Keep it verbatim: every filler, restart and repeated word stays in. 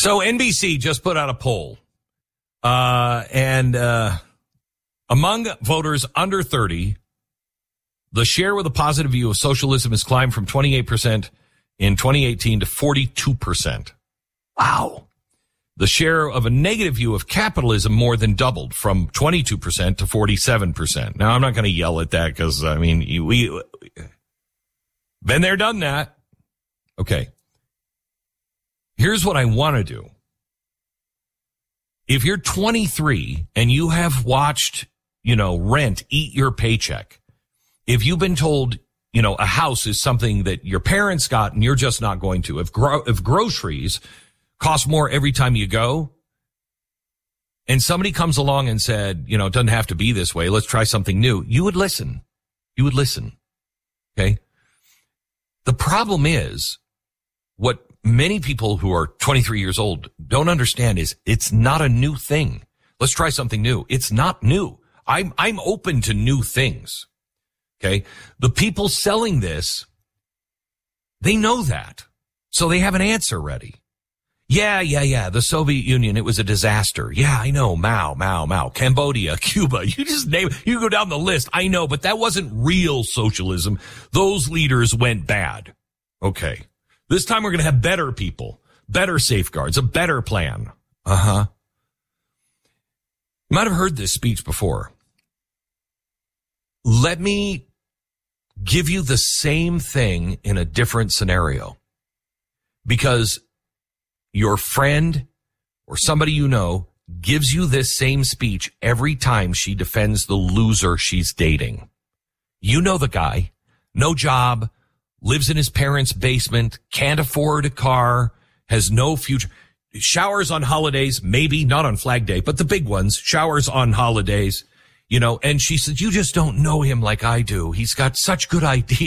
So N B C just put out a poll. Uh, and uh, among voters under thirty, the share with a positive view of socialism has climbed from twenty-eight percent in twenty eighteen to forty-two percent. Wow. The share of a negative view of capitalism more than doubled from twenty-two percent to forty-seven percent. Now, I'm not going to yell at that because, I mean, we been there, done that. Okay. Here's what I want to do. If you're twenty-three and you have watched, you know, rent eat your paycheck, if you've been told, you know, a house is something that your parents got and you're just not going to, if gro- if groceries cost more every time you go, and somebody comes along and said, you know, it doesn't have to be this way, let's try something new, you would listen. You would listen. Okay? The problem is, what many people who are twenty-three years old don't understand is it's not a new thing. Let's try something new. It's not new. I'm, I'm open to new things. Okay. The people selling this, they know that. So they have an answer ready. Yeah, yeah, yeah. The Soviet Union, it was a disaster. Yeah, I know. Mao, Mao, Mao. Cambodia, Cuba. You just name it. You go down the list. I know, but that wasn't real socialism. Those leaders went bad. Okay. This time we're going to have better people, better safeguards, a better plan. Uh-huh. You might have heard this speech before. Let me give you the same thing in a different scenario. Because your friend or somebody you know gives you this same speech every time she defends the loser she's dating. You know the guy, no job, lives in his parents' basement, can't afford a car, has no future, showers on holidays, maybe not on Flag Day, but the big ones, showers on holidays, you know, and she said, you just don't know him like I do. He's got such good ideas.